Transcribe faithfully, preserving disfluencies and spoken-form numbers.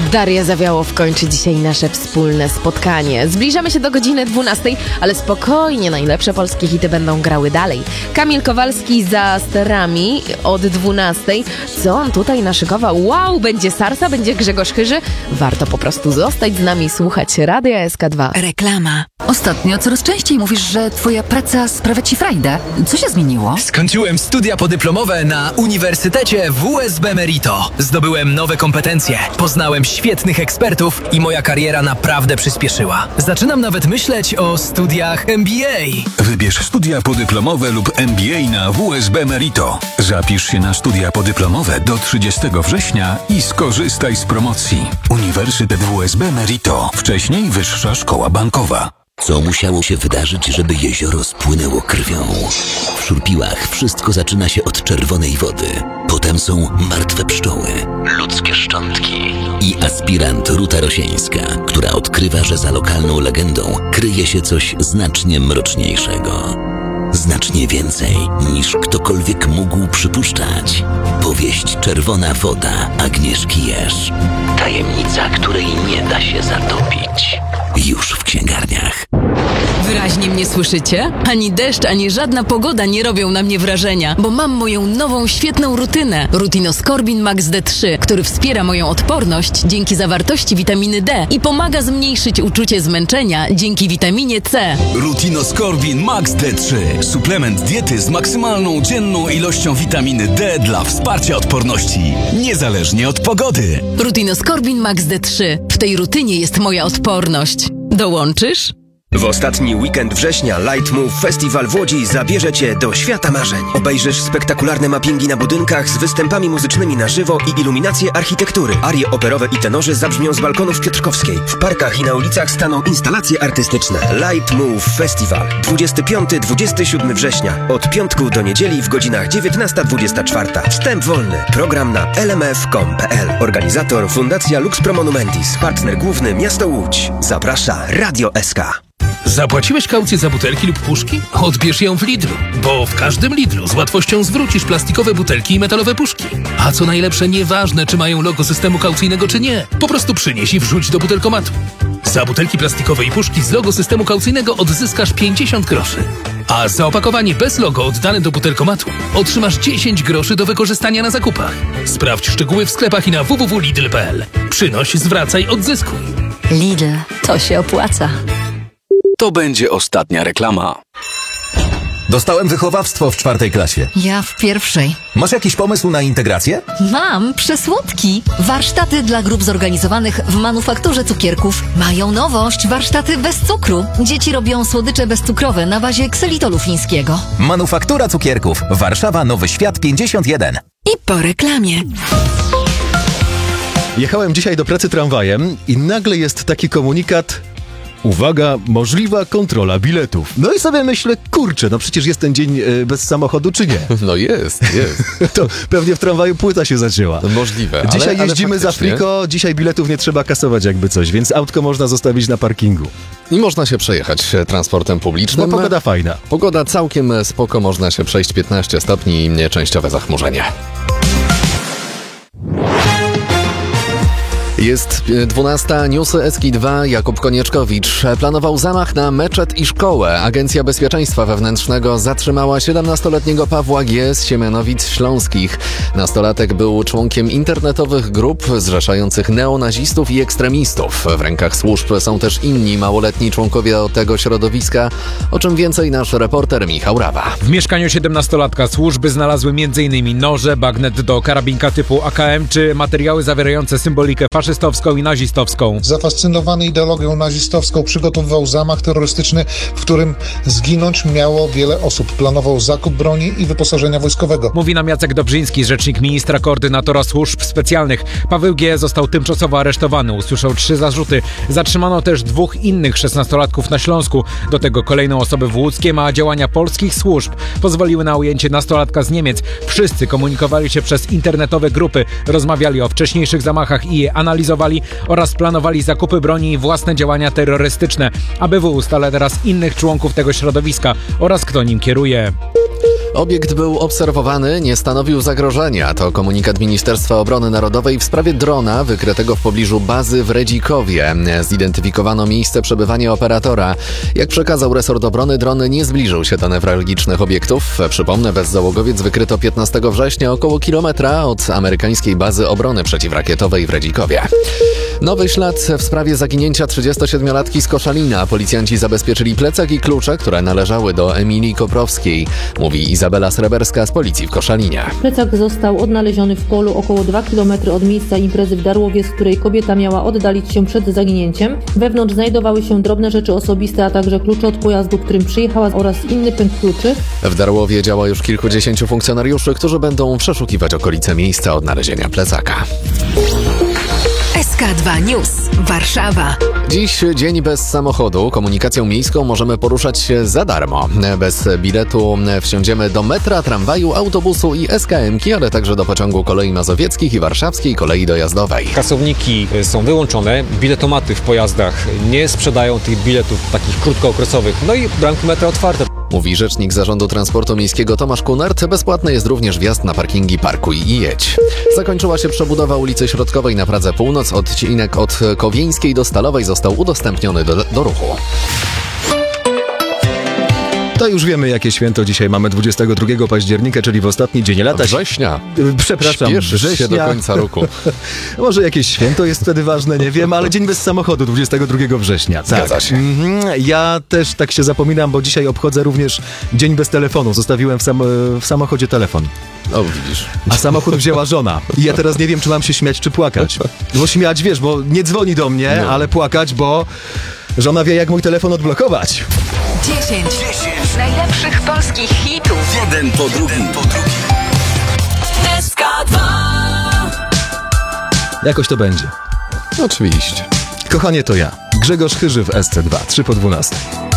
Daria Zawiałow kończy dzisiaj nasze wspólne spotkanie. Zbliżamy się do godziny dwunastej, ale spokojnie, najlepsze polskie hity będą grały dalej. Kamil Kowalski za sterami od dwunastej. Co on tutaj naszykował? Wow, będzie Sarsa, będzie Grzegorz Chyży. Warto po prostu zostać z nami i słuchać Radia S K dwa. Reklama. Ostatnio coraz częściej mówisz, że twoja praca sprawia ci frajdę. Co się zmieniło? Skończyłem studia podyplomowe na Uniwersytecie W S B Merito. Zdobyłem nowe kompetencje, poznałem świetnych ekspertów i moja kariera naprawdę przyspieszyła. Zaczynam nawet myśleć o studiach M B A. Wybierz studia podyplomowe lub M B A na W S B Merito. Zapisz się na studia podyplomowe do trzydziestego września i skorzystaj z promocji. Uniwersytet W S B Merito. Wcześniej Wyższa Szkoła Bankowa. Co musiało się wydarzyć, żeby jezioro spłynęło krwią? W Szurpiłach wszystko zaczyna się od czerwonej wody. Potem są martwe pszczoły, ludzkie szczątki i aspirant Ruta Rosieńska, która odkrywa, że za lokalną legendą kryje się coś znacznie mroczniejszego. Znacznie więcej niż ktokolwiek mógł przypuszczać. Powieść Czerwona woda Agnieszki Jerz. Tajemnica, której nie da się zatopić. Już w księgarniach. Wyraźnie mnie słyszycie? Ani deszcz, ani żadna pogoda nie robią na mnie wrażenia, bo mam moją nową, świetną rutynę. Rutinoskorbin Max D trzy, który wspiera moją odporność dzięki zawartości witaminy D i pomaga zmniejszyć uczucie zmęczenia dzięki witaminie C. Rutinoskorbin Max D trzy. Suplement diety z maksymalną dzienną ilością witaminy D dla wsparcia odporności, niezależnie od pogody. Rutinoskorbin Max D trzy. W tej rutynie jest moja odporność. Dołączysz? W ostatni weekend września Light Move Festival w Łodzi zabierze Cię do świata marzeń. Obejrzysz spektakularne mappingi na budynkach z występami muzycznymi na żywo i iluminacje architektury. Arie operowe i tenorzy zabrzmią z balkonów Piotrkowskiej. W parkach i na ulicach staną instalacje artystyczne. Light Move Festival. dwudziestego piątego do dwudziestego siódmego września. Od piątku do niedzieli w godzinach dziewiętnasta dwudziesta czwarta. Wstęp wolny. Program na l m f kropka com kropka p l. Organizator Fundacja Lux Pro Monumentis. Partner główny Miasto Łódź. Zaprasza Radio S K. Zapłaciłeś kaucję za butelki lub puszki? Odbierz ją w Lidlu, bo w każdym Lidlu z łatwością zwrócisz plastikowe butelki i metalowe puszki. A co najlepsze, nieważne czy mają logo systemu kaucyjnego czy nie, po prostu przynieś i wrzuć do butelkomatu. Za butelki plastikowe i puszki z logo systemu kaucyjnego odzyskasz pięćdziesiąt groszy. A za opakowanie bez logo oddane do butelkomatu otrzymasz dziesięć groszy do wykorzystania na zakupach. Sprawdź szczegóły w sklepach i na w w w kropka lidl kropka p l. Przynoś, zwracaj, odzyskuj. Lidl, to się opłaca. To będzie ostatnia reklama. Dostałem wychowawstwo w czwartej klasie. Ja w pierwszej. Masz jakiś pomysł na integrację? Mam przesłodki. Warsztaty dla grup zorganizowanych w manufakturze cukierków. Mają nowość, warsztaty bez cukru. Dzieci robią słodycze bezcukrowe na bazie ksylitolu fińskiego. Manufaktura cukierków. Warszawa, Nowy Świat pięćdziesiąt jeden. I po reklamie. Jechałem dzisiaj do pracy tramwajem i nagle jest taki komunikat: uwaga, możliwa kontrola biletów. No i sobie myślę, kurczę, no przecież jest ten dzień y, bez samochodu, czy nie? No jest, jest. To pewnie w tramwaju płyta się zacięła. Możliwe. Dzisiaj ale, jeździmy ale za Friko, dzisiaj biletów nie trzeba kasować jakby coś, więc autko można zostawić na parkingu. I można się przejechać transportem publicznym. No pogoda fajna. Pogoda całkiem spoko, można się przejść, piętnaście stopni i częściowe zachmurzenie. Jest dwunasta, newsy S K dwa, Jakub Konieczkowicz. Planował zamach na meczet i szkołę. Agencja Bezpieczeństwa Wewnętrznego zatrzymała siedemnastoletniego Pawła G. z Siemianowic Śląskich. Nastolatek był członkiem internetowych grup zrzeszających neonazistów i ekstremistów. W rękach służb są też inni małoletni członkowie tego środowiska, o czym więcej nasz reporter Michał Rawa. W mieszkaniu siedemnastolatka służby znalazły m.in. noże, bagnet do karabinka typu A K M czy materiały zawierające symbolikę faszystowską i nazistowską. Zafascynowany ideologią nazistowską przygotowywał zamach terrorystyczny, w którym zginąć miało wiele osób. Planował zakup broni i wyposażenia wojskowego. Mówi nam Jacek Dobrzyński, rzecznik ministra koordynatora służb specjalnych. Paweł G. został tymczasowo aresztowany. Usłyszał trzy zarzuty. Zatrzymano też dwóch innych szesnastolatków na Śląsku. Do tego kolejną osobę w Łódzkiem, a działania polskich służb pozwoliły na ujęcie nastolatka z Niemiec. Wszyscy komunikowali się przez internetowe grupy, rozmawiali o wcześniejszych zamachach i je analizowali oraz planowali zakupy broni i własne działania terrorystyczne. A B W ustala teraz innych członków tego środowiska oraz kto nim kieruje. Obiekt był obserwowany, nie stanowił zagrożenia. To komunikat Ministerstwa Obrony Narodowej w sprawie drona wykrytego w pobliżu bazy w Redzikowie. Zidentyfikowano miejsce przebywania operatora. Jak przekazał resort obrony, dron nie zbliżył się do newralgicznych obiektów. Przypomnę, bezzałogowiec wykryto piętnastego września około kilometra od amerykańskiej bazy obrony przeciwrakietowej w Redzikowie. Nowy ślad w sprawie zaginięcia trzydziestosiedmiolatki z Koszalina. Policjanci zabezpieczyli plecak i klucze, które należały do Emilii Koprowskiej, mówi Izabela Sreberska z policji w Koszalinie. Plecak został odnaleziony w polu około dwa kilometry od miejsca imprezy w Darłowie, z której kobieta miała oddalić się przed zaginięciem. Wewnątrz znajdowały się drobne rzeczy osobiste, a także klucze od pojazdu, którym przyjechała, oraz inny pęk kluczy. W Darłowie działa już kilkudziesięciu funkcjonariuszy, którzy będą przeszukiwać okolice miejsca odnalezienia plecaka. S K dwa News. Warszawa. Dziś dzień bez samochodu. Komunikacją miejską możemy poruszać się za darmo. Bez biletu wsiądziemy do metra, tramwaju, autobusu i S K M ki, ale także do pociągu kolei mazowieckich i warszawskiej kolei dojazdowej. Kasowniki są wyłączone, biletomaty w pojazdach nie sprzedają tych biletów takich krótkookresowych, no i bramki metra otwarte. Mówi rzecznik Zarządu Transportu Miejskiego Tomasz Kunert. Bezpłatny jest również wjazd na parkingi Parkuj i jedź. Zakończyła się przebudowa ulicy Środkowej na Pradze Północ. Odcinek od Kowieńskiej do Stalowej został udostępniony do, do ruchu. To już wiemy, jakie święto dzisiaj mamy, dwudziestego drugiego października, czyli w ostatni dzień lata. Września. Przepraszam, Śpieszysz września. się do końca roku. Może jakieś święto jest wtedy ważne, nie wiem, ale dzień bez samochodu, dwudziestego drugiego września. Tak. Zgadza się. Mhm. Ja też tak się zapominam, bo dzisiaj obchodzę również dzień bez telefonu. Zostawiłem w, sam w samochodzie telefon. O, widzisz. A samochód wzięła żona. I ja teraz nie wiem, czy mam się śmiać, czy płakać. Bo śmiać, wiesz, bo nie dzwoni do mnie, no. Ale płakać, bo żona wie, jak mój telefon odblokować. dziesięć najlepszych polskich hitów. Jeden po drugim. Po drugim. S K dwa. Jakoś to będzie. Oczywiście. Kochanie, to ja. Grzegorz Chyży w S C dwa. trzy po dwunastej.